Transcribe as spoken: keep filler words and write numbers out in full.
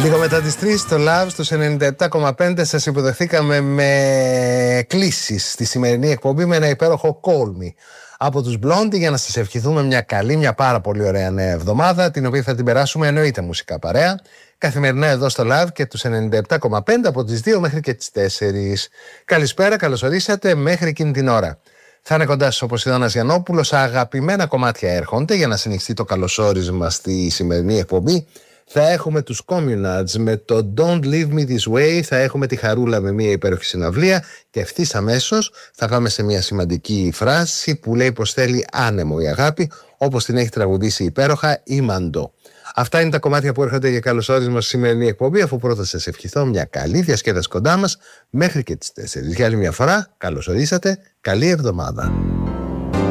Λίγο μετά τις τρεις στο Love στους ενενήντα επτά κόμμα πέντε σας υποδεχθήκαμε με κλήσεις στη σημερινή εκπομπή με ένα υπέροχο Call Me από τους Blondie για να σας ευχηθούμε μια καλή, μια πάρα πολύ ωραία νέα εβδομάδα, την οποία θα την περάσουμε εννοείται μουσικά παρέα καθημερινά εδώ στο Love και τους ενενήντα επτά κόμμα πέντε από τις δύο μέχρι και τις τέσσερις. Καλησπέρα, καλώς ορίσατε μέχρι εκείνη την ώρα. Θα είναι κοντά σας ο Ποσειδώνας Γιαννόπουλος, αγαπημένα κομμάτια έρχονται για να συνεχιστεί το καλωσόρισμα στη σημερινή εκπομπή. Θα έχουμε τους Communards με το Don't Leave Me This Way, θα έχουμε τη Χαρούλα με μια υπέροχη συναυλία και ευθύς αμέσως θα πάμε σε μια σημαντική φράση που λέει πως θέλει άνεμο η αγάπη, όπως την έχει τραγουδήσει υπέροχα η Μαντό. Αυτά είναι τα κομμάτια που έρχονται για καλωσόρισμα στη σημερινή εκπομπή, αφού πρώτα σας ευχηθώ μια καλή διασκέδαση κοντά μας μέχρι και τις τέσσερις. Για άλλη μια φορά, καλώς ορίσατε, καλή εβδομάδα.